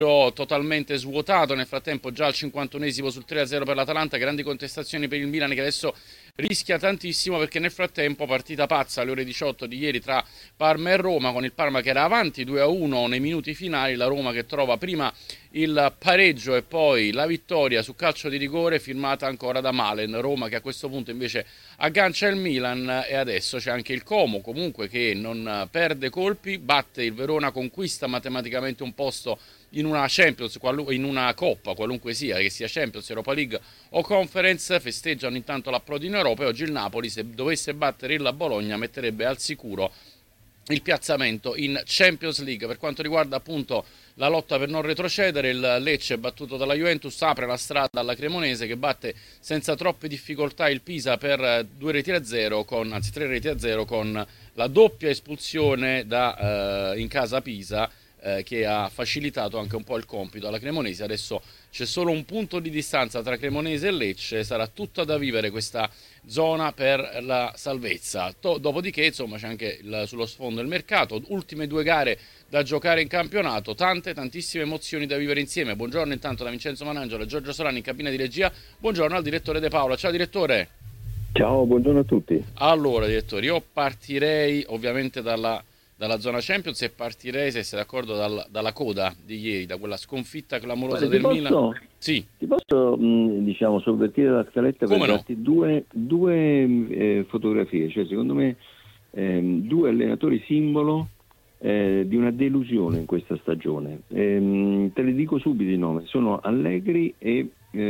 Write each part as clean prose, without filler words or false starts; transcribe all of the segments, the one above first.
totalmente svuotato. Nel frattempo già al 51esimo sul 3-0 per l'Atalanta, grandi contestazioni per il Milan che adesso rischia tantissimo, perché nel frattempo partita pazza alle ore 18 di ieri tra Parma e Roma, con il Parma che era avanti 2-1 nei minuti finali, la Roma che trova prima il pareggio e poi la vittoria su calcio di rigore firmata ancora da Malen. Roma che a questo punto invece aggancia il Milan, e adesso c'è anche il Como comunque che non perde colpi, batte il Verona, conquista matematicamente un posto in una Champions, in una Coppa qualunque sia, che sia Champions, Europa League o Conference. Festeggiano intanto l'approdo in Europa, e oggi il Napoli, se dovesse battere il Bologna, metterebbe al sicuro il piazzamento in Champions League. Per quanto riguarda appunto la lotta per non retrocedere, il Lecce, battuto dalla Juventus, apre la strada alla Cremonese, che batte senza troppe difficoltà il Pisa per 2-0 con, anzi 3-0 con la doppia espulsione da in casa Pisa, che ha facilitato anche un po' il compito alla Cremonese. Adesso c'è solo un punto di distanza tra Cremonese e Lecce, sarà tutta da vivere questa zona per la salvezza. Dopodiché insomma c'è anche sullo sfondo il mercato, ultime due gare da giocare in campionato, tantissime emozioni da vivere insieme. Buongiorno intanto da Vincenzo Manangelo e Giorgio Solani in cabina di regia. Buongiorno al direttore De Paola. Ciao direttore. Ciao, buongiorno a tutti. Allora direttore, io partirei ovviamente dalla zona Champions, e partirei, se sei d'accordo, dalla coda di ieri, da quella sconfitta clamorosa Guarda, ti del Milan. posso, Sì, ti posso diciamo, sovvertire la scaletta per come no? darti due fotografie, cioè secondo me due allenatori simbolo di una delusione in questa stagione. Te le dico subito i nomi, sono Allegri e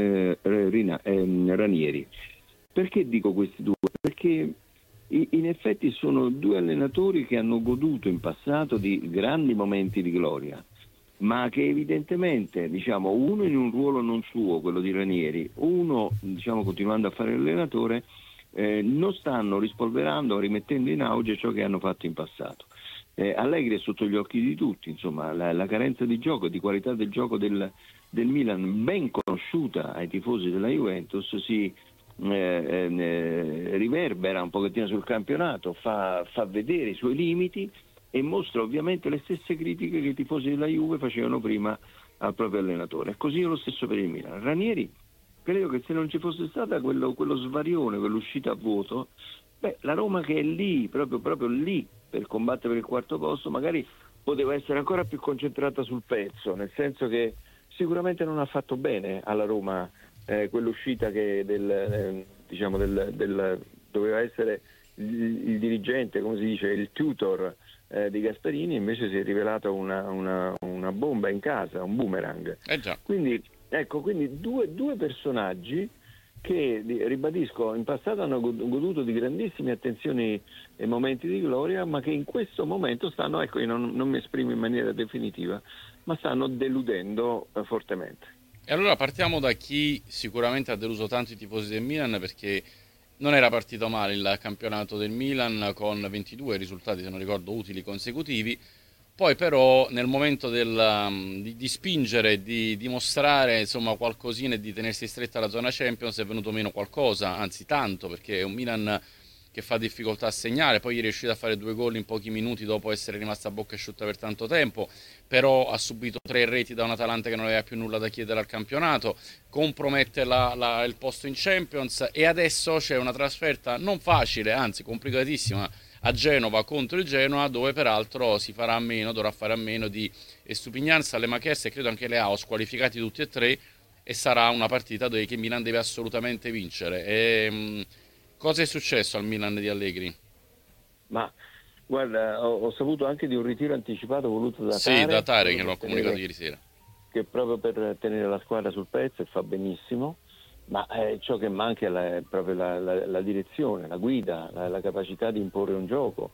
Ranieri. Perché dico questi due? Perché in effetti sono due allenatori che hanno goduto in passato di grandi momenti di gloria, ma che evidentemente, diciamo, uno in un ruolo non suo, quello di Ranieri, uno, diciamo, continuando a fare l'allenatore, non stanno rispolverando, rimettendo in auge ciò che hanno fatto in passato. Allegri è sotto gli occhi di tutti, insomma, la carenza di gioco, di qualità del gioco del Milan, ben conosciuta ai tifosi della Juventus, si riverbera un pochettino sul campionato, fa vedere i suoi limiti e mostra ovviamente le stesse critiche che i tifosi della Juve facevano prima al proprio allenatore. Così è lo stesso per il Milan. Ranieri, credo che se non ci fosse stata quello svarione, quell'uscita a vuoto, la Roma, che è lì, proprio lì per combattere per il quarto posto, magari poteva essere ancora più concentrata sul pezzo, nel senso che sicuramente non ha fatto bene alla Roma quell'uscita che doveva essere il dirigente, come si dice, il tutor di Gasperini, invece si è rivelato una bomba in casa, un boomerang. Già. Quindi due personaggi che, ribadisco, in passato hanno goduto di grandissime attenzioni e momenti di gloria, ma che in questo momento stanno, ecco, io non mi esprimo in maniera definitiva, ma stanno deludendo fortemente. E allora partiamo da chi sicuramente ha deluso tanto i tifosi del Milan, perché non era partito male il campionato del Milan, con 22 risultati, se non ricordo, utili consecutivi. Poi però nel momento di spingere, di dimostrare insomma qualcosina e di tenersi stretta alla zona Champions, è venuto meno qualcosa, anzi tanto, perché è un Milan che fa difficoltà a segnare. Poi è riuscito a fare due gol in pochi minuti dopo essere rimasta a bocca asciutta per tanto tempo, però ha subito tre reti da un Atalanta che non aveva più nulla da chiedere al campionato, compromette il posto in Champions, e adesso c'è una trasferta non facile, anzi complicatissima, a Genova contro il Genoa, dove peraltro dovrà fare a meno di Estupiñán, Saelemaekers e credo anche Leao, squalificati tutti e tre, e sarà una partita che Milan deve assolutamente vincere. Cosa è successo al Milan di Allegri? Ma guarda, ho saputo anche di un ritiro anticipato voluto da Sì, da Tare, Tare, che l'ho comunicato ieri sera. che proprio per tenere la squadra sul pezzo, e fa benissimo, ma ciò che manca è proprio la direzione, la guida, la capacità di imporre un gioco.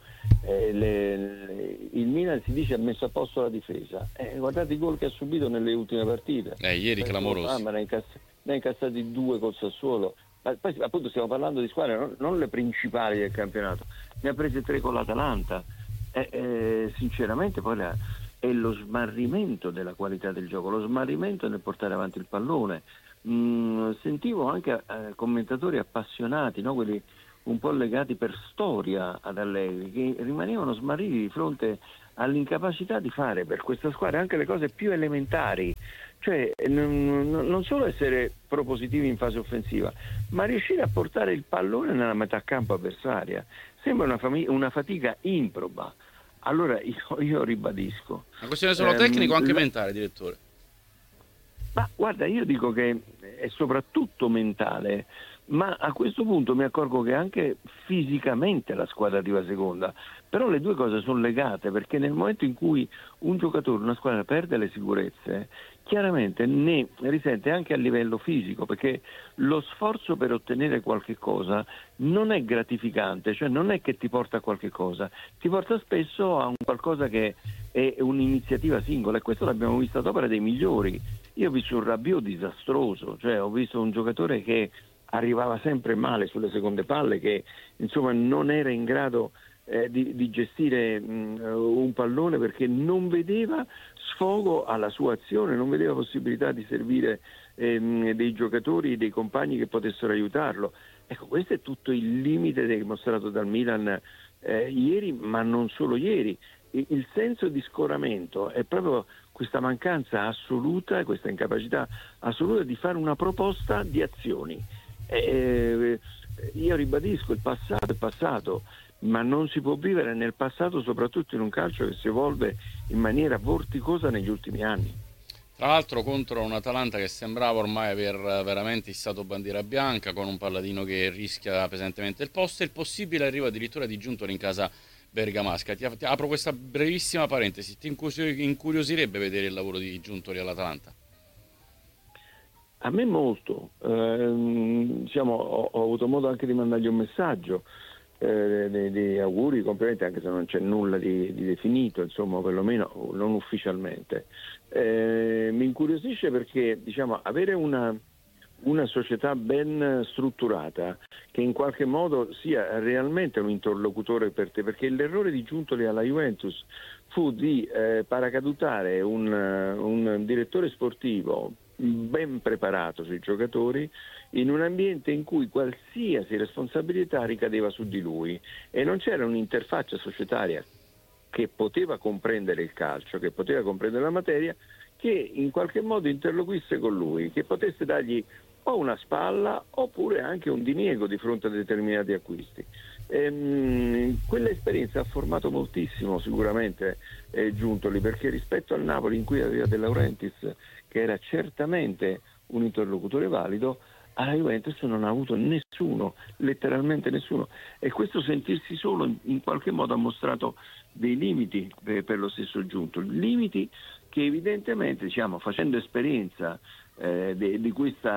Il Milan, si dice, ha messo a posto la difesa. Guardate i gol che ha subito nelle ultime partite. Ieri clamorosi. Ne ha incassati due col Sassuolo. Ma poi appunto stiamo parlando di squadre non le principali del campionato, ne ha prese tre con l'Atalanta. Sinceramente poi è lo smarrimento della qualità del gioco, lo smarrimento nel portare avanti il pallone. Sentivo anche commentatori appassionati, no? Quelli un po' legati per storia ad Allegri, che rimanevano smarriti di fronte all'incapacità di fare per questa squadra anche le cose più elementari, cioè non solo essere propositivi in fase offensiva, ma riuscire a portare il pallone nella metà campo avversaria. Sembra una fatica improba. Allora io ribadisco. Una questione solo tecnico o anche mentale, direttore? Ma guarda, io dico che è soprattutto mentale, ma a questo punto mi accorgo che anche fisicamente la squadra arriva seconda. Però le due cose sono legate, perché nel momento in cui un giocatore, una squadra perde le sicurezze, chiaramente ne risente anche a livello fisico, perché lo sforzo per ottenere qualche cosa non è gratificante, cioè non è che ti porta a qualche cosa, ti porta spesso a un qualcosa che è un'iniziativa singola, e questo l'abbiamo visto ad opera dei migliori. Io ho visto un Rabiot disastroso, cioè ho visto un giocatore che arrivava sempre male sulle seconde palle, che insomma non era in grado di gestire un pallone, perché non vedeva sfogo alla sua azione, non vedeva possibilità di servire dei giocatori, dei compagni che potessero aiutarlo. Ecco, questo è tutto il limite dimostrato dal Milan ieri, ma non solo ieri. Il senso di scoramento è proprio questa mancanza assoluta, questa incapacità assoluta di fare una proposta di azioni. Io ribadisco, il passato è passato, ma non si può vivere nel passato, soprattutto in un calcio che si evolve in maniera vorticosa negli ultimi anni. Tra l'altro contro un Atalanta che sembrava ormai aver veramente issato bandiera bianca, con un Palladino che rischia pesantemente il posto, e il possibile arrivo addirittura di Giuntoli in casa bergamasca. Ti apro questa brevissima parentesi: ti incuriosirebbe vedere il lavoro di Giuntoli all'Atalanta? A me molto, ho avuto modo anche di mandargli un messaggio di auguri, complimenti, anche se non c'è nulla di definito, insomma, perlomeno non ufficialmente. Mi incuriosisce perché, diciamo, avere una società ben strutturata che in qualche modo sia realmente un interlocutore per te, perché l'errore di Giuntoli alla Juventus fu di paracadutare un direttore sportivo ben preparato sui giocatori in un ambiente in cui qualsiasi responsabilità ricadeva su di lui e non c'era un'interfaccia societaria che poteva comprendere il calcio, che poteva comprendere la materia, che in qualche modo interloquisse con lui, che potesse dargli o una spalla oppure anche un diniego di fronte a determinati acquisti. Quell'esperienza ha formato moltissimo sicuramente Giuntoli, perché rispetto al Napoli, in cui aveva De Laurentiis, che era certamente un interlocutore valido, alla Juventus non ha avuto nessuno, letteralmente nessuno, e questo sentirsi solo in qualche modo ha mostrato dei limiti per lo stesso Giuntoli, limiti che evidentemente, diciamo, facendo esperienza di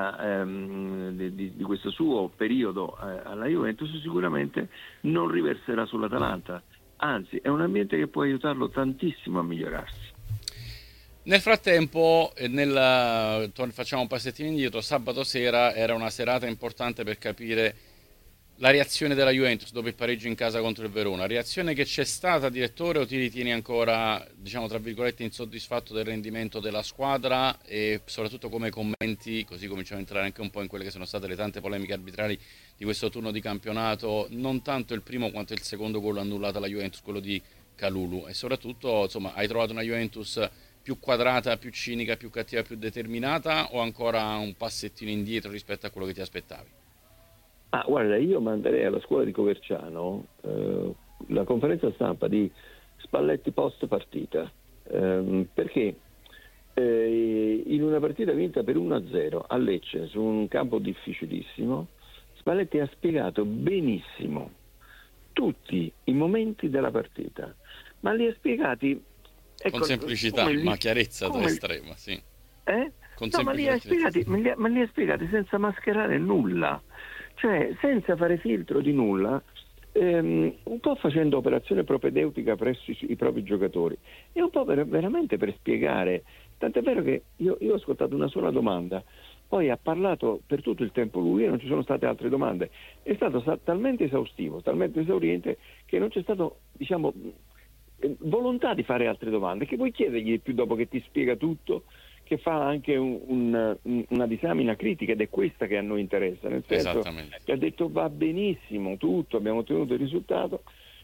questo suo periodo alla Juventus, sicuramente non riverserà sull'Atalanta, anzi è un ambiente che può aiutarlo tantissimo a migliorarsi. Nel frattempo, facciamo un passettino indietro. Sabato sera era una serata importante per capire la reazione della Juventus dopo il pareggio in casa contro il Verona. Reazione che c'è stata, direttore, o ti ritieni ancora, diciamo tra virgolette, insoddisfatto del rendimento della squadra, e soprattutto come commenti, così cominciamo a entrare anche un po' in quelle che sono state le tante polemiche arbitrali di questo turno di campionato, non tanto il primo quanto il secondo gol annullato alla Juventus, quello di Kalulu, e soprattutto, insomma, hai trovato una Juventus più quadrata, più cinica, più cattiva, più determinata, o ancora un passettino indietro rispetto a quello che ti aspettavi? Ah, guarda, io manderei alla scuola di Coverciano la conferenza stampa di Spalletti post partita, perché in una partita vinta per 1-0 a Lecce su un campo difficilissimo, Spalletti ha spiegato benissimo tutti i momenti della partita, ma li ha spiegati, ecco, con semplicità, ma chiarezza estrema, sì. Con No, ma li ha spiegati senza mascherare nulla, cioè senza fare filtro di nulla, un po' facendo operazione propedeutica presso i propri giocatori e un po' veramente per spiegare. Tant'è vero che io ho ascoltato una sola domanda, poi ha parlato per tutto il tempo lui e non ci sono state altre domande. È stato talmente esaustivo, talmente esauriente, che non c'è stato, diciamo, volontà di fare altre domande. Che vuoi chiedergli più dopo che ti spiega tutto, che fa anche una disamina critica, ed è questa che a noi interessa, nel senso che ha detto va benissimo tutto, abbiamo ottenuto il risultato,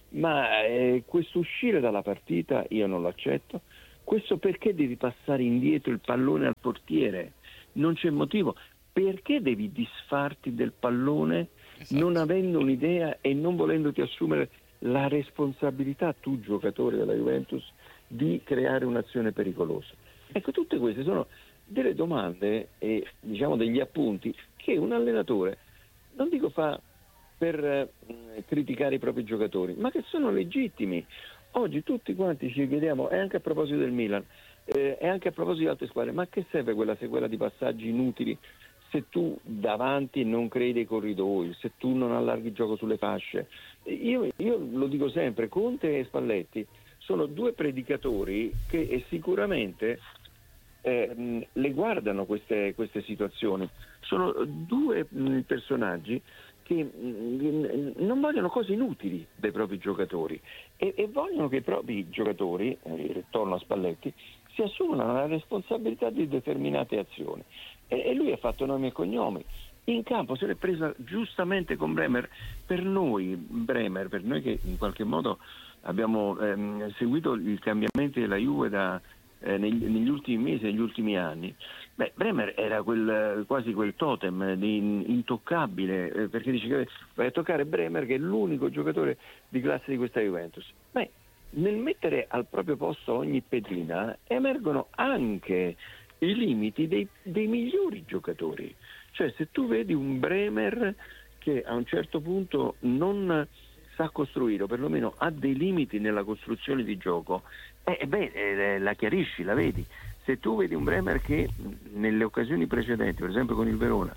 ma questo uscire dalla partita io non lo accetto. Questo perché devi passare indietro il pallone al portiere? Non c'è motivo. Perché devi disfarti del pallone non avendo un'idea e non volendoti assumere la responsabilità, tu giocatore della Juventus, di creare un'azione pericolosa? Ecco, tutte queste sono delle domande e diciamo degli appunti che un allenatore, non dico fa per criticare i propri giocatori, ma che sono legittimi. Oggi tutti quanti ci chiediamo, e anche a proposito del Milan, e anche a proposito di altre squadre, ma che serve quella sequela di passaggi inutili se tu davanti non crei dei corridoi, se tu non allarghi il gioco sulle fasce? Io lo dico sempre, Conte e Spalletti sono due predicatori che sicuramente le guardano queste situazioni. Sono due personaggi che non vogliono cose inutili dai propri giocatori e vogliono che i propri giocatori, torno a Spalletti, si assumano la responsabilità di determinate azioni. E lui ha fatto nomi e cognomi. In campo se l'è presa giustamente con Bremer. Per noi che in qualche modo abbiamo seguito i cambiamenti della Juve negli ultimi mesi, negli ultimi anni, Bremer era quasi quel totem di intoccabile, perché dice che vai a toccare Bremer, che è l'unico giocatore di classe di questa Juventus. Nel mettere al proprio posto ogni pedina emergono anche i limiti dei migliori giocatori. Cioè, se tu vedi un Bremer che a un certo punto non sa costruire, o perlomeno ha dei limiti nella costruzione di gioco, la chiarisci, la vedi. Se tu vedi un Bremer che nelle occasioni precedenti, per esempio con il Verona,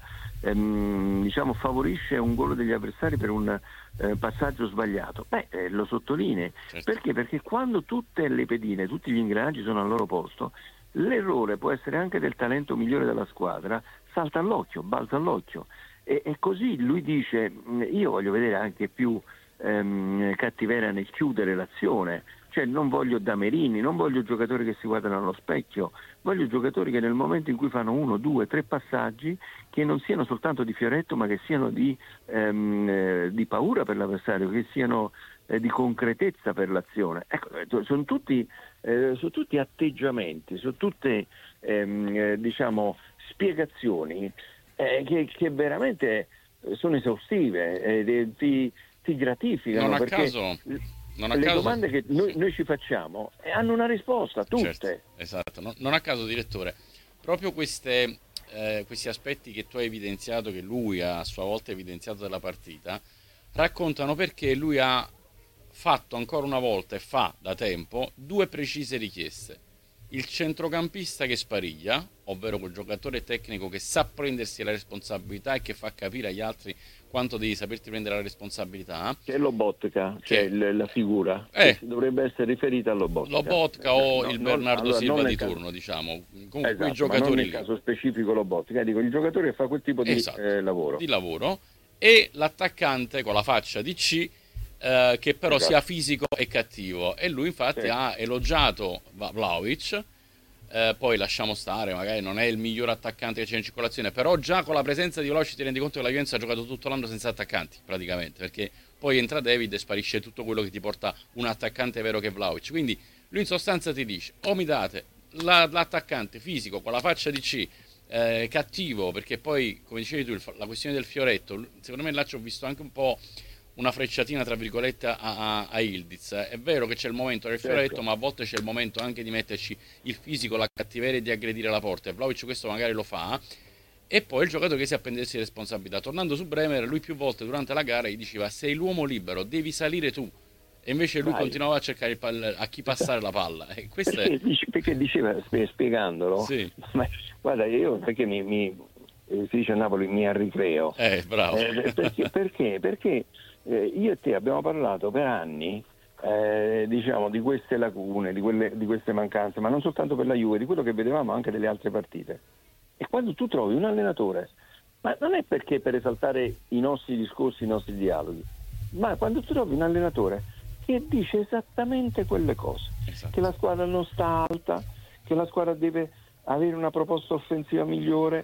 favorisce un gol degli avversari per un passaggio sbagliato, lo sottolinei. Certo. Perché? Perché quando tutte le pedine, tutti gli ingranaggi sono al loro posto, l'errore può essere anche del talento migliore della squadra, salta all'occhio, balza all'occhio. E così lui dice: io voglio vedere anche più cattiveria nel chiudere l'azione, cioè non voglio damerini, non voglio giocatori che si guardano allo specchio, voglio giocatori che nel momento in cui fanno 1, 2, 3 passaggi, che non siano soltanto di fioretto, ma che siano di paura per l'avversario, che siano di concretezza per l'azione. Ecco, sono tutti atteggiamenti, sono tutte spiegazioni che veramente sono esaustive, ti gratificano. Non a perché caso, le domande che noi ci facciamo hanno una risposta, tutte. Certo, esatto. Non a caso, direttore, proprio questi aspetti che tu hai evidenziato, che lui ha a sua volta evidenziato della partita, raccontano perché lui ha fatto ancora una volta e fa da tempo due precise richieste: il centrocampista che spariglia, ovvero quel giocatore tecnico che sa prendersi la responsabilità e che fa capire agli altri quanto devi saperti prendere la responsabilità. Che è Lobotka, cioè la figura che dovrebbe essere riferita a Lobotka. Lobotka o il Bernardo Silva di turno, diciamo. Comunque quei giocatori, ma non nel caso specifico Lobotka, dico il giocatore che fa quel tipo di lavoro. E l'attaccante con la faccia di C, che però sia fisico e cattivo, e lui infatti ha elogiato Vlahovic. Poi lasciamo stare, magari non è il miglior attaccante che c'è in circolazione, però già con la presenza di Vlahovic ti rendi conto che la Juventus ha giocato tutto l'anno senza attaccanti praticamente, perché poi entra David e sparisce tutto quello che ti porta un attaccante vero che è Vlahovic. Quindi lui in sostanza ti dice: o mi date l'attaccante fisico con la faccia di C, cattivo, perché poi, come dicevi tu, la questione del fioretto, secondo me là ci ho visto anche un po' una frecciatina tra virgolette a Ildiz. È vero che c'è il momento del fioretto, ma a volte c'è il momento anche di metterci il fisico, la cattiveria e di aggredire la porta, e Vlahovic questo magari lo fa. E poi il giocatore che si prendersi responsabilità. Tornando su Bremer, lui più volte durante la gara gli diceva: sei l'uomo libero, devi salire tu. E invece lui continuava a cercare a chi passare la palla. E perché diceva, spiegandolo, ma, guarda, io perché si dice a Napoli mi arricreo. Bravo. Perché io e te abbiamo parlato per anni di queste lacune, di queste mancanze, ma non soltanto per la Juve, di quello che vedevamo anche delle altre partite. E quando tu trovi un allenatore, ma non è perché per esaltare i nostri discorsi, i nostri dialoghi, ma quando tu trovi un allenatore che dice esattamente quelle cose, che la squadra non sta alta, che la squadra deve avere una proposta offensiva migliore,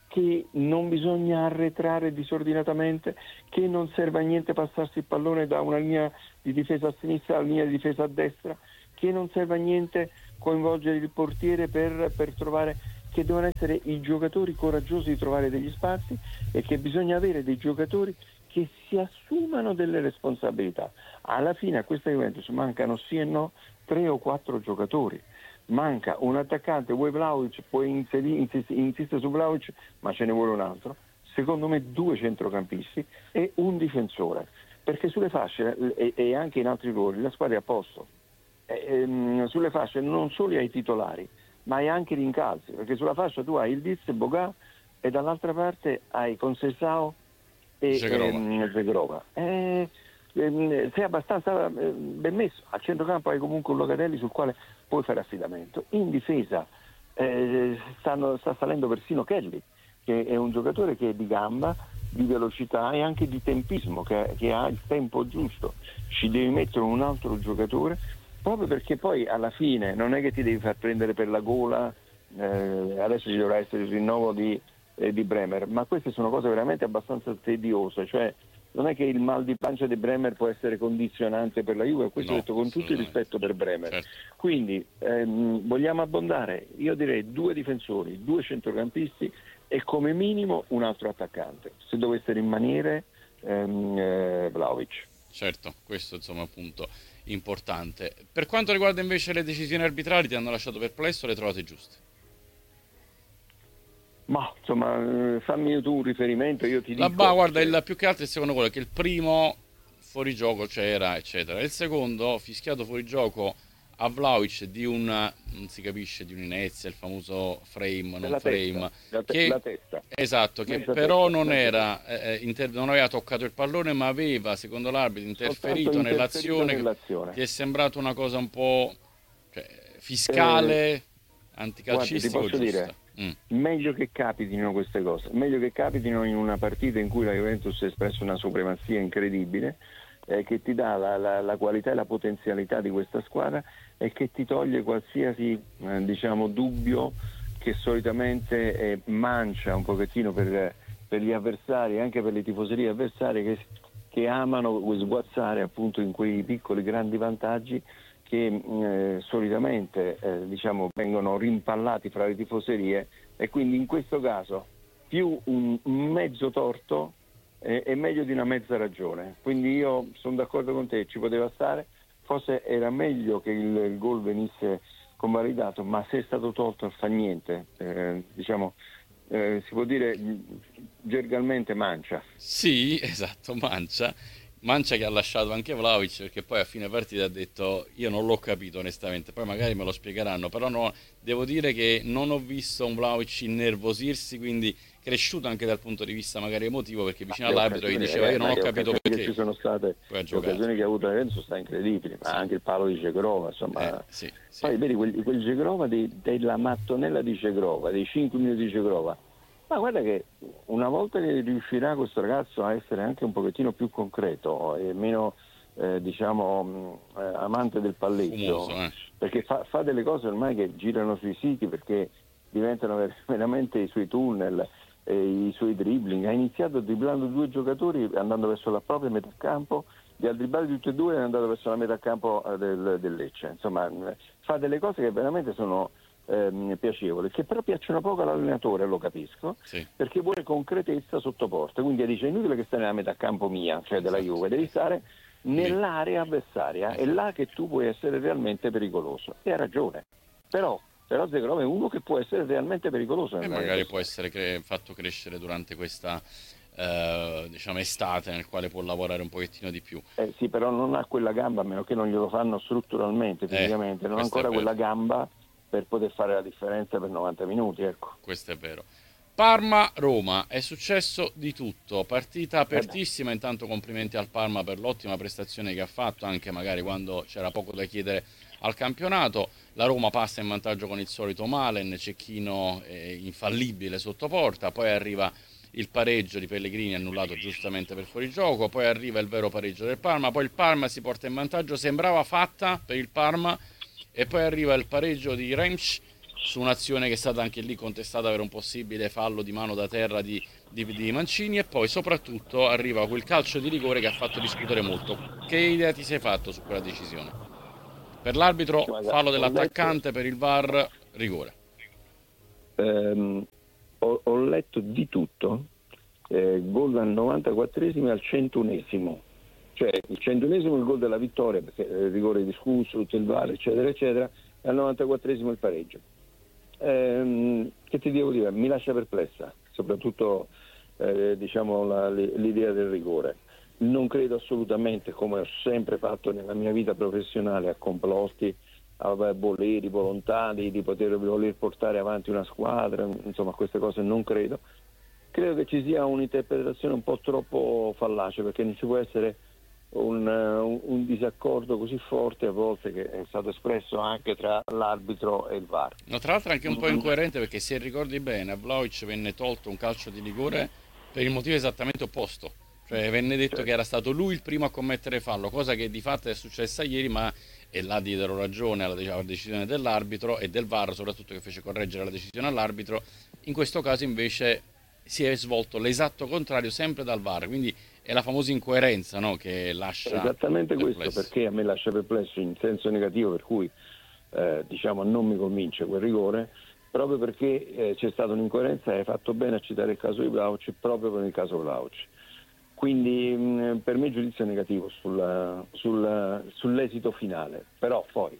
che non bisogna arretrare disordinatamente, che non serve a niente passarsi il pallone da una linea di difesa a sinistra alla linea di difesa a destra, che non serve a niente coinvolgere il portiere per trovare, che devono essere i giocatori coraggiosi di trovare degli spazi e che bisogna avere dei giocatori che si assumano delle responsabilità. Alla fine a questa Juventus mancano sì e no 3 o 4 giocatori. Manca un attaccante, vuoi Vlahovic, puoi insistere su Vlahovic, ma ce ne vuole un altro. Secondo me 2 centrocampisti e un difensore, perché sulle fasce e anche in altri ruoli la squadra è a posto. Sulle fasce non solo hai i titolari, ma hai anche i rincalzi, perché sulla fascia tu hai il Diz e Boga e dall'altra parte hai Conceição e Zegrova. Sei abbastanza ben messo. A centrocampo hai comunque un Locatelli sul quale puoi fare affidamento. In difesa sta salendo persino Kelly, che è un giocatore che è di gamba, di velocità e anche di tempismo, che ha il tempo giusto. Ci devi mettere un altro giocatore, proprio perché poi alla fine non è che ti devi far prendere per la gola. Adesso ci dovrà essere il rinnovo di Bremer, ma queste sono cose veramente abbastanza tediose, cioè non è che il mal di pancia di Bremer può essere condizionante per la Juve, questo detto con tutto il rispetto per Bremer. Certo. Quindi vogliamo abbondare? Io direi 2 difensori, 2 centrocampisti e come minimo un altro attaccante, se dovesse rimanere Vlahovic. Certo, questo insomma è un punto importante. Per quanto riguarda invece le decisioni arbitrali, ti hanno lasciato perplesso o le trovate giuste? Ma insomma, fammi tu un riferimento, io ti dico. Guarda, il più che altro il secondo gol, che il primo fuorigioco c'era, eccetera. Il secondo fischiato fuorigioco a Vlahovic di non si capisce, di un'inezia, il famoso frame, non frame. La testa. Esatto, che però non era, non aveva toccato il pallone, ma aveva, secondo l'arbitro, interferito nell'azione. Ti è sembrato una cosa un po' fiscale, anticalcistica o giusta? Meglio che capitino queste cose, meglio che capitino in una partita in cui la Juventus ha espresso una supremazia incredibile, che ti dà la qualità e la potenzialità di questa squadra e che ti toglie qualsiasi dubbio che solitamente mancia un pochettino per gli avversari, anche per le tifoserie avversarie che amano sguazzare appunto in quei piccoli grandi vantaggi che solitamente vengono rimpallati fra le tifoserie, e quindi in questo caso più un mezzo torto è meglio di una mezza ragione. Quindi io sono d'accordo con te, ci poteva stare, forse era meglio che il gol venisse convalidato, ma se è stato tolto non fa niente, si può dire gergalmente mancia. Sì, esatto, mancia che ha lasciato anche Vlahovic, perché poi a fine partita ha detto io non l'ho capito onestamente, poi magari me lo spiegheranno, però no, devo dire che non ho visto un Vlahovic innervosirsi, quindi cresciuto anche dal punto di vista magari emotivo, perché vicino all'arbitro gli diceva io non ho capito perché. Ci sono state le occasioni che ha avuto Lorenzo sono state incredibili, ma anche il palo di Zegrova, insomma. Sì. Poi vedi quel Zegrova della mattonella di Zegrova, dei 5 minuti di Zegrova. Ma guarda che una volta che riuscirà questo ragazzo a essere anche un pochettino più concreto e meno amante del palleggio, perché fa delle cose ormai che girano sui siti, perché diventano veramente i suoi tunnel, i suoi dribbling. Ha iniziato dribblando 2 giocatori andando verso la propria metà campo, li ha dribblati tutti e 2 e è andato verso la metà campo del Lecce. Insomma, fa delle cose che veramente sono piacevoli, che però piacciono poco all'allenatore, lo capisco, sì, perché vuole concretezza sotto porta, quindi dice inutile che stai nella metà campo mia, cioè della Juve, devi stare nell'area avversaria, è là che tu puoi essere realmente pericoloso, e ha ragione, però Zegrova è uno che può essere realmente pericoloso e magari può essere fatto crescere durante questa estate, nel quale può lavorare un pochettino di più. Sì, però non ha quella gamba, a meno che non glielo fanno strutturalmente, fisicamente, non ha ancora quella gamba per poter fare la differenza per 90 minuti, ecco. Questo è vero. Parma-Roma, è successo di tutto, partita apertissima, intanto complimenti al Parma per l'ottima prestazione che ha fatto, anche magari quando c'era poco da chiedere al campionato. La Roma passa in vantaggio con il solito Malen, cecchino infallibile sotto porta, poi arriva il pareggio di Pellegrini annullato giustamente per fuorigioco, poi arriva il vero pareggio del Parma, poi il Parma si porta in vantaggio, sembrava fatta per il Parma, e poi arriva il pareggio di Remsch su un'azione che è stata anche lì contestata per un possibile fallo di mano da terra di Mancini, e poi soprattutto arriva quel calcio di rigore che ha fatto discutere molto. Che idea ti sei fatto su quella decisione? Per l'arbitro Guarda, fallo ho letto, dell'attaccante, per il VAR rigore. ehm, ho letto di tutto, gol al 94esimo e al 101esimo, cioè il 101esimo è il gol della vittoria perché il rigore discusso, tutto il VAR eccetera eccetera, e al 94esimo il pareggio. Che ti devo dire? Mi lascia perplessa, soprattutto diciamo l'idea del rigore. Non credo assolutamente, come ho sempre fatto nella mia vita professionale, a complotti, a voleri, volontà di voler portare avanti una squadra, insomma queste cose non credo. Credo che ci sia un'interpretazione un po' troppo fallace, perché non ci può essere un disaccordo così forte a volte, che è stato espresso anche tra l'arbitro e il VAR. No, tra l'altro è anche un po' incoerente, perché se ricordi bene a Vlahovic venne tolto un calcio di rigore per il motivo esattamente opposto. Cioè venne detto che era stato lui il primo a commettere fallo, cosa che di fatto è successa ieri, ma e là diedero ragione alla decisione dell'arbitro e del VAR soprattutto, che fece correggere la decisione all'arbitro. In questo caso invece si è svolto l'esatto contrario sempre dal VAR, quindi è la famosa incoerenza, no, che lascia Esattamente questo, perplessi. perché a me lascia perplesso in senso negativo, per cui diciamo non mi convince quel rigore, proprio perché c'è stata un'incoerenza, e hai fatto bene a citare il caso di Vlahovic, proprio per il caso Vlahovic. Quindi per me giudizio negativo sull'esito finale, però poi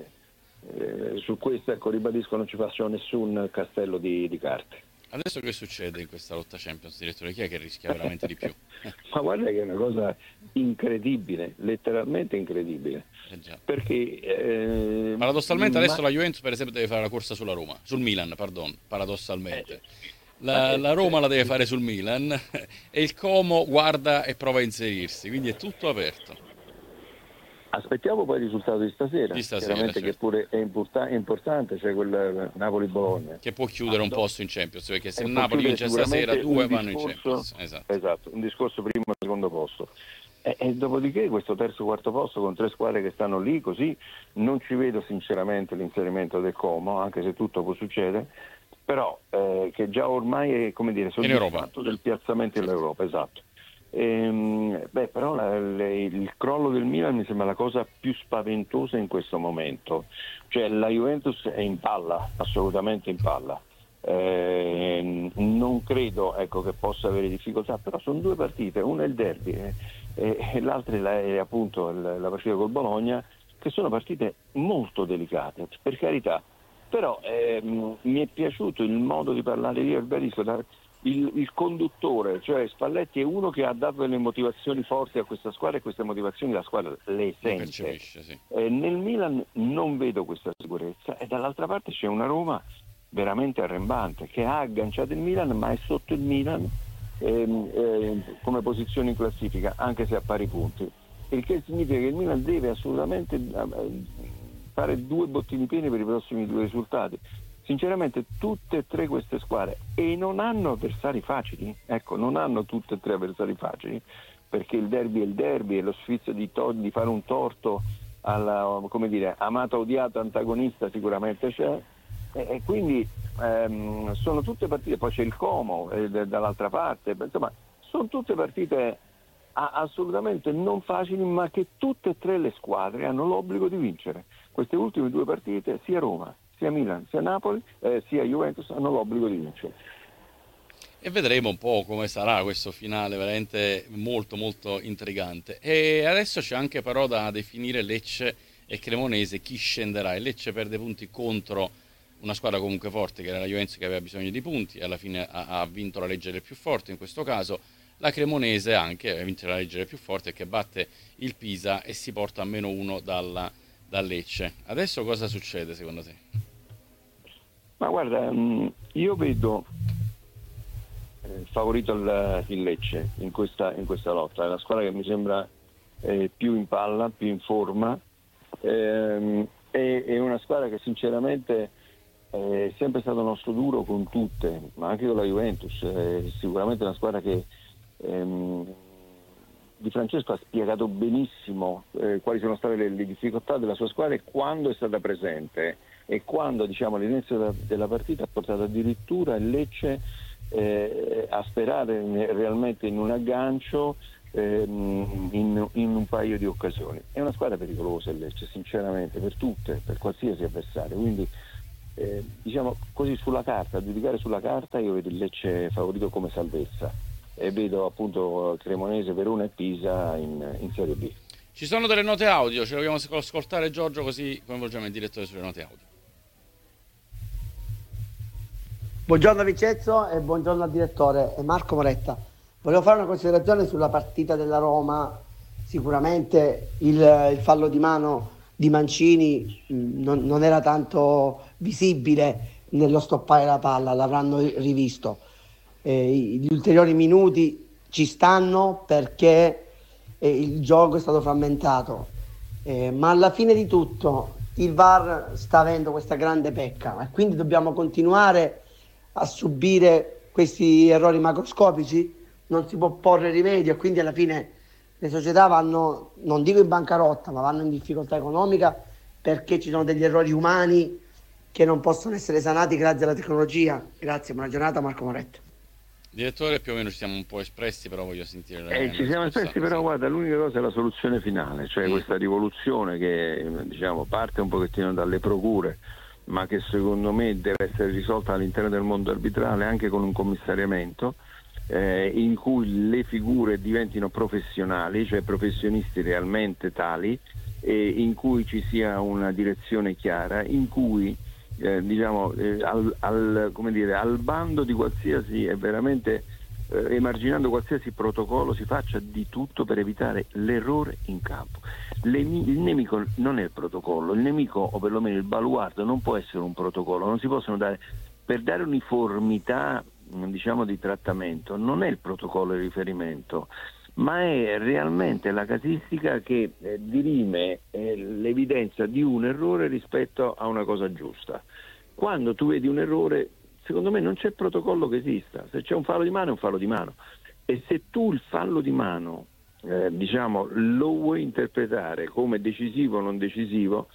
su questo, ecco, ribadisco, non ci faccio nessun castello di carte. Adesso che succede in questa lotta Champions, direttore? Chi è che rischia veramente di più? Ma guarda che è una cosa incredibile, letteralmente incredibile, Già. perché Paradossalmente adesso la Juventus per esempio deve fare la corsa sulla Roma, sul Milan, pardon, paradossalmente. La Roma la deve fare sul Milan e il Como guarda e prova a inserirsi, quindi è tutto aperto. aspettiamo poi il risultato di stasera, Di stasera, chiaramente, certo. che pure è importante, cioè quel Napoli-Bologna. Che può chiudere un posto in Champions, perché se il Può Napoli chiudere vince stasera, sicuramente due un vanno in discorso, Champions. Esatto. esatto, un discorso primo e secondo posto. E dopodiché questo terzo e quarto posto con tre squadre che stanno lì così, non ci vedo sinceramente l'inserimento del Como, anche se tutto può succedere, però che già ormai è, come dire, soddisfatto del piazzamento Certo. dell'Europa, esatto. Però il crollo del Milan mi sembra la cosa più spaventosa in questo momento, cioè la Juventus è in palla, assolutamente in palla. Non credo, ecco, che possa avere difficoltà, però sono due partite, una è il derby e l'altra è appunto la partita col Bologna, che sono partite molto delicate, per carità, però mi è piaciuto il modo di parlare, io ribadisco, il conduttore, cioè Spalletti, è uno che ha dato delle motivazioni forti a questa squadra, e queste motivazioni la squadra le sente. Percepisce, sì. Nel Milan non vedo questa sicurezza, e dall'altra parte c'è una Roma veramente arrembante, che ha agganciato il Milan, ma è sotto il Milan come posizione in classifica, anche se a pari punti, il che significa che il Milan deve assolutamente fare due bottini pieni per i prossimi due risultati. Sinceramente tutte e tre queste squadre, e non hanno avversari facili, ecco, non hanno tutte e tre avversari facili, perché il derby è il derby, e lo sfizio di fare un torto alla, come dire, amata odiata antagonista sicuramente c'è, e quindi sono tutte partite, poi c'è il Como dall'altra parte, insomma sono tutte partite assolutamente non facili, ma che tutte e tre le squadre hanno l'obbligo di vincere. Queste ultime due partite, sia Roma, sia Milan, sia Napoli, sia Juventus, hanno l'obbligo di vincere. E vedremo un po' come sarà questo finale, veramente molto molto intrigante. E adesso c'è anche però da definire Lecce e Cremonese, chi scenderà. Il Lecce perde punti contro una squadra comunque forte, che era la Juventus, che aveva bisogno di punti, e alla fine ha vinto la legge del più forte in questo caso. La Cremonese anche ha vinto la legge del più forte, che batte il Pisa e si porta a -1 dal Lecce. Adesso cosa succede secondo te? Ma guarda, io vedo favorito il Lecce in questa lotta, è una squadra che mi sembra più in palla, più in forma, è una squadra che sinceramente è sempre stato nostro duro con tutte, ma anche con la Juventus, è sicuramente una squadra che Di Francesco ha spiegato benissimo quali sono state le difficoltà della sua squadra e quando è stata presente. e quando diciamo all'inizio della partita ha portato addirittura il Lecce a sperare realmente in un aggancio in un paio di occasioni. È una squadra pericolosa il Lecce, sinceramente, per tutte, per qualsiasi avversario, quindi diciamo così sulla carta, a giudicare sulla carta io vedo il Lecce favorito come salvezza e vedo appunto Cremonese, Verona e Pisa in Serie B. Ci sono delle note audio, ce le vogliamo ascoltare Giorgio, così coinvolgiamo il direttore sulle note audio. Buongiorno Vincenzo e buongiorno al direttore Marco Moretta. Volevo fare una considerazione sulla partita della Roma. Sicuramente il fallo di mano di Mancini non era tanto visibile nello stoppare la palla, l'avranno rivisto. Gli ulteriori minuti ci stanno perché il gioco è stato frammentato, ma alla fine di tutto il VAR sta avendo questa grande pecca e quindi dobbiamo continuare a subire questi errori macroscopici. Non si può porre rimedio e quindi alla fine le società vanno, non dico in bancarotta, ma vanno in difficoltà economica perché ci sono degli errori umani che non possono essere sanati grazie alla tecnologia. Grazie, buona giornata, Marco Moretto. Direttore, più o meno ci siamo un po' espressi, però voglio sentire ci siamo espressi, però guarda, l'unica cosa è la soluzione finale, cioè questa rivoluzione che diciamo parte un pochettino dalle procure, ma che secondo me deve essere risolta all'interno del mondo arbitrale anche con un commissariamento in cui le figure diventino professionali, cioè professionisti realmente tali, in cui ci sia una direzione chiara, in cui al bando di qualsiasi emarginando qualsiasi protocollo si faccia di tutto per evitare l'errore in campo. Il nemico non è il protocollo, il nemico, o perlomeno il baluardo, non può essere un protocollo, non si possono dare, per dare uniformità diciamo di trattamento, non è il protocollo di riferimento, ma è realmente la casistica che dirime l'evidenza di un errore rispetto a una cosa giusta. Quando tu vedi un errore, secondo me non c'è protocollo che esista. Se c'è un fallo di mano è un fallo di mano, e se tu il fallo di mano lo vuoi interpretare come decisivo o non decisivo,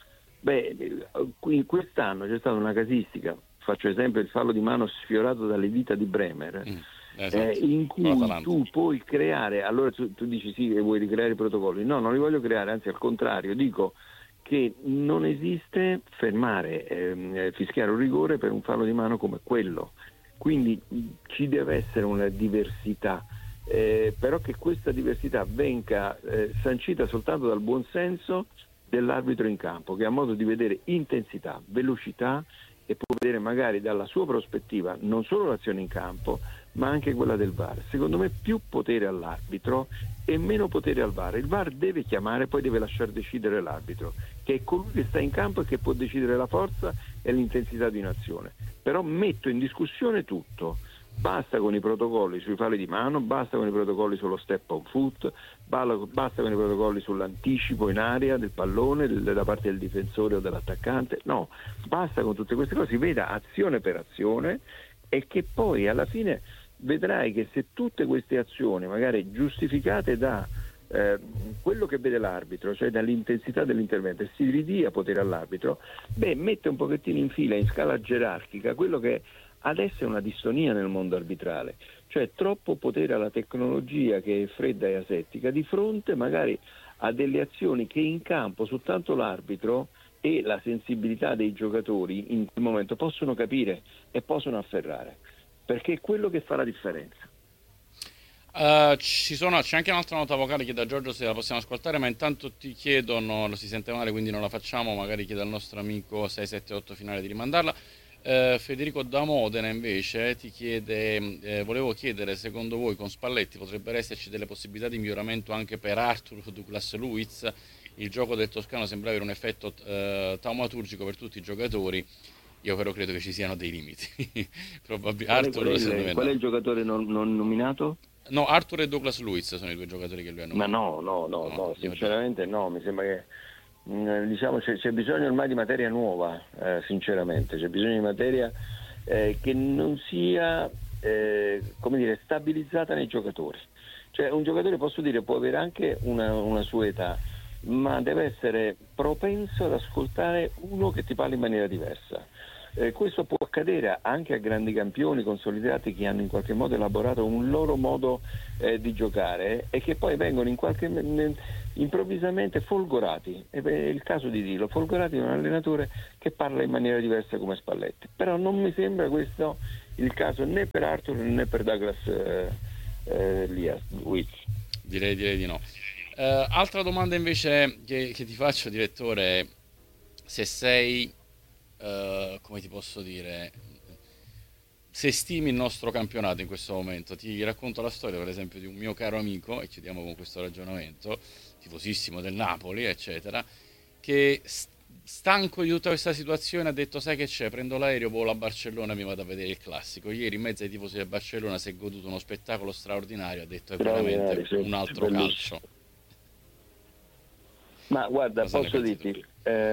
quest'anno c'è stata una casistica, faccio esempio il fallo di mano sfiorato dalle dita di Bremer, esatto, in cui tu puoi creare, allora tu dici sì, vuoi ricreare i protocolli, no, non li voglio creare, anzi al contrario, dico che non esiste fermare, fischiare un rigore per un fallo di mano come quello, quindi ci deve essere una diversità, però che questa diversità venga sancita soltanto dal buon senso dell'arbitro in campo, che ha modo di vedere intensità, velocità e può vedere magari dalla sua prospettiva non solo l'azione in campo ma anche quella del VAR. Secondo me più potere all'arbitro e meno potere al VAR. Il VAR deve chiamare, poi deve lasciar decidere l'arbitro, che è colui che sta in campo e che può decidere la forza e l'intensità di un'azione. Però metto in discussione tutto. Basta con i protocolli sui falli di mano, basta con i protocolli sullo step on foot, basta con i protocolli sull'anticipo in area del pallone da parte del difensore o dell'attaccante. No, basta con tutte queste cose, si veda azione per azione, e che poi alla fine vedrai che se tutte queste azioni, magari giustificate da quello che vede l'arbitro, cioè dall'intensità dell'intervento, e si ridia potere all'arbitro, mette un pochettino in fila, in scala gerarchica, quello che adesso è una distonia nel mondo arbitrale, cioè troppo potere alla tecnologia che è fredda e asettica di fronte magari a delle azioni che in campo soltanto l'arbitro e la sensibilità dei giocatori in quel momento possono capire e possono afferrare, perché è quello che fa la differenza. C'è anche un'altra nota vocale che da Giorgio, se la possiamo ascoltare, ma intanto ti chiedono, lo si sente male quindi non la facciamo, magari chiede al nostro amico 678 finale di rimandarla. Federico da Modena invece ti chiede, volevo chiedere, secondo voi con Spalletti potrebbero esserci delle possibilità di miglioramento anche per Arthur Douglas-Luiz? Il gioco del toscano sembra avere un effetto taumaturgico per tutti i giocatori. Io però credo che ci siano dei limiti. Qual è il giocatore non nominato? No, Arthur e Douglas-Luiz sono i due giocatori che lui ha nominato. Ma no, sinceramente no, mi sembra che c'è bisogno ormai di materia nuova, sinceramente, c'è bisogno di materia che non sia stabilizzata nei giocatori. Cioè un giocatore, posso dire, può avere anche una sua età, ma deve essere propenso ad ascoltare uno che ti parla in maniera diversa. Questo può accadere anche a grandi campioni consolidati che hanno in qualche modo elaborato un loro modo di giocare e che poi vengono improvvisamente folgorati. È il caso di dirlo, folgorati da un allenatore che parla in maniera diversa come Spalletti. Però non mi sembra questo il caso né per Arthur né per Douglas Luiz. Direi di no. Altra domanda invece che ti faccio, direttore, se sei, come ti posso dire, se stimi il nostro campionato in questo momento. Ti racconto la storia, per esempio, di un mio caro amico, e chiudiamo con questo ragionamento, tifosissimo del Napoli, eccetera, che stanco di tutta questa situazione ha detto: sai che c'è, prendo l'aereo, volo a Barcellona e mi vado a vedere il classico. Ieri in mezzo ai tifosi del Barcellona si è goduto uno spettacolo straordinario, ha detto: è veramente un altro calcio. Ma guarda, posso dirti,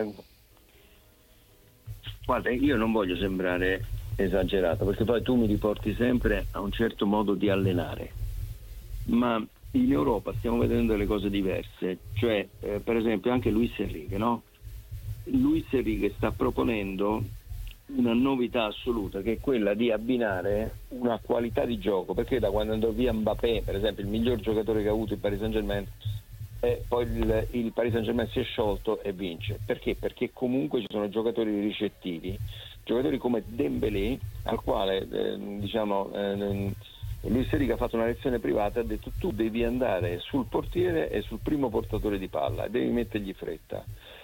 guarda, io non voglio sembrare esagerato, perché poi tu mi riporti sempre a un certo modo di allenare, ma in Europa stiamo vedendo delle cose diverse, cioè per esempio anche Luis Enrique, no? Luis Enrique sta proponendo una novità assoluta, che è quella di abbinare una qualità di gioco, perché da quando andò via Mbappé, per esempio, il miglior giocatore che ha avuto il Paris Saint-Germain, e poi il Paris Saint-Germain si è sciolto e vince. Perché? Perché comunque ci sono giocatori ricettivi, giocatori come Dembélé, al quale Luis Enrique ha fatto una lezione privata e ha detto: tu devi andare sul portiere e sul primo portatore di palla e devi mettergli fretta.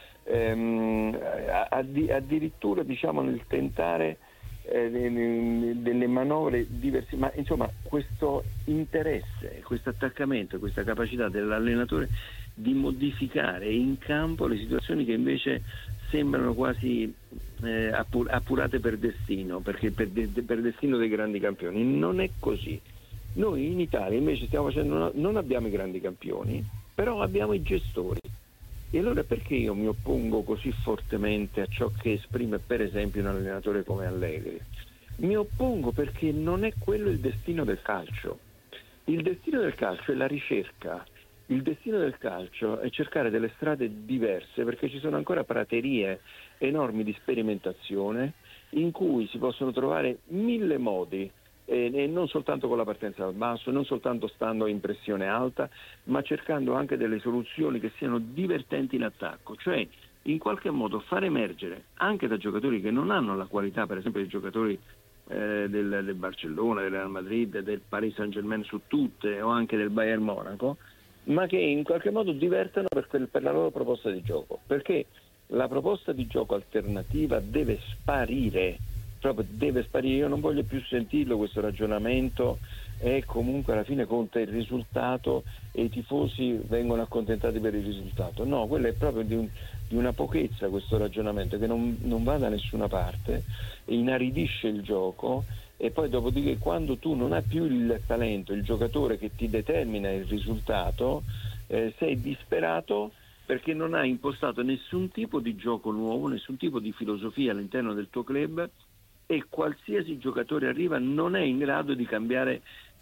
Addirittura nel tentare delle manovre diverse, ma insomma questo interesse, questo attaccamento, questa capacità dell'allenatore di modificare in campo le situazioni che invece sembrano quasi appurate per destino, perché per destino dei grandi campioni. Non è così. Noi in Italia invece stiamo facendo non abbiamo i grandi campioni, però abbiamo i gestori. E allora perché io mi oppongo così fortemente a ciò che esprime per esempio un allenatore come Allegri? Mi oppongo perché non è quello il destino del calcio. Il destino del calcio è la ricerca. Il destino del calcio è cercare delle strade diverse, perché ci sono ancora praterie enormi di sperimentazione in cui si possono trovare 1000 modi, e non soltanto con la partenza dal basso, non soltanto stando in pressione alta, ma cercando anche delle soluzioni che siano divertenti in attacco, cioè in qualche modo far emergere anche da giocatori che non hanno la qualità, per esempio, dei giocatori del Barcellona, del Real Madrid, del Paris Saint-Germain su tutte, o anche del Bayern Monaco, ma che in qualche modo divertano per la loro proposta di gioco, perché la proposta di gioco alternativa deve sparire. Proprio deve sparire. Io non voglio più sentirlo questo ragionamento, e comunque alla fine conta il risultato e i tifosi vengono accontentati per il risultato. No, quello è proprio di una pochezza, questo ragionamento che non va da nessuna parte, inaridisce il gioco, e poi dopodiché quando tu non hai più il talento, il giocatore che ti determina il risultato, sei disperato perché non hai impostato nessun tipo di gioco nuovo, nessun tipo di filosofia all'interno del tuo club, e qualsiasi giocatore arriva non è in grado di cambiare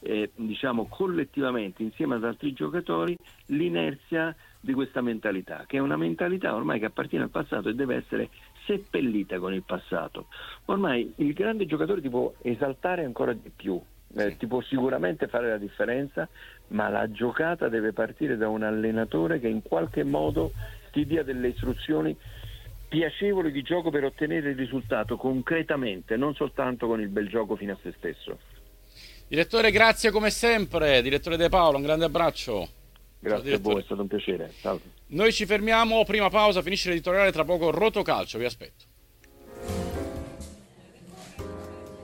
collettivamente insieme ad altri giocatori l'inerzia di questa mentalità, che è una mentalità ormai che appartiene al passato e deve essere seppellita con il passato. Ormai il grande giocatore ti può esaltare ancora di più, ti può sicuramente fare la differenza, ma la giocata deve partire da un allenatore che in qualche modo ti dia delle istruzioni piacevoli di gioco per ottenere il risultato concretamente, non soltanto con il bel gioco fino a se stesso. Direttore, grazie come sempre. Direttore De Paolo, un grande abbraccio. Grazie a voi, è stato un piacere. Ciao. Noi ci fermiamo, prima pausa, finisce l'editoriale, tra poco Rotocalcio, vi aspetto.